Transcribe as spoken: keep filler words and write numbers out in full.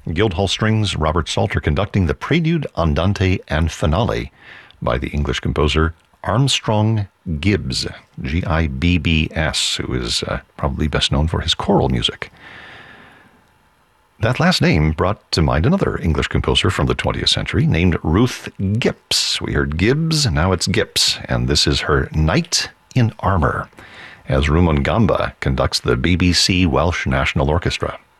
Guildhall Strings, Robert Salter conducting the Prelude, Andante, and Finale by the English composer Armstrong Gibbs, G I B B S, who is uh, probably best known for his choral music. That last name brought to mind another English composer from the twentieth century named Ruth Gipps. We heard Gibbs, now it's Gipps, and this is her Knight in Armour, as Rumon Gamba conducts the B B C Welsh National Orchestra.